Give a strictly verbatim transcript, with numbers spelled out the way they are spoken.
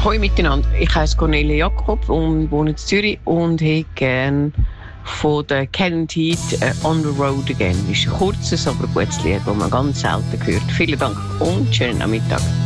Hallo miteinander, ich heiße Cornelia Jakob und wohne in Zürich und hätte gerne von der Karen Heat uh, «On the Road Again». Das ist ein kurzes, aber gutes Lied, das man ganz selten hört. Vielen Dank und schönen Nachmittag.